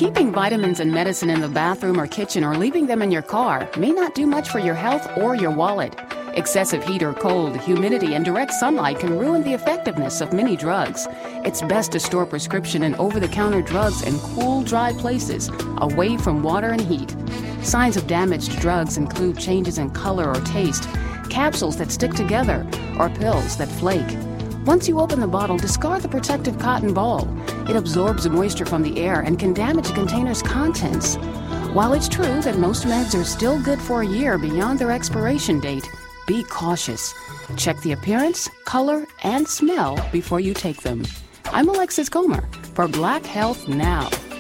Keeping vitamins and medicine in the bathroom or kitchen or leaving them in your car may not do much for your health or your wallet. Excessive heat or cold, humidity, and direct sunlight can ruin the effectiveness of many drugs. It's best to store prescription and over-the-counter drugs in cool, dry places, away from water and heat. Signs of damaged drugs include changes in color or taste, capsules that stick together, or pills that flake. Once you open the bottle, discard the protective cotton ball. It absorbs moisture from the air and can damage the container's contents. While it's true that most meds are still good for a year beyond their expiration date, be cautious. Check the appearance, color, and smell before you take them. I'm Alexis Comer for Black Health Now.